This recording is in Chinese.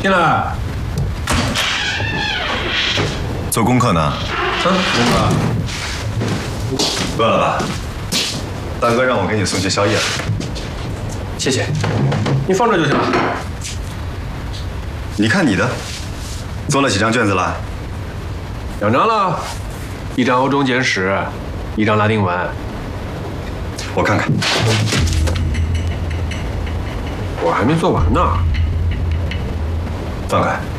进来。 做功课呢？ 功课。 饿了吧？大哥让我给你送些宵夜。 谢谢。你放这就行了。 你看你的，做了几张卷子了 2张了，一张欧洲简史，一张拉丁文。 我看看。 我还没做完呢。 放开。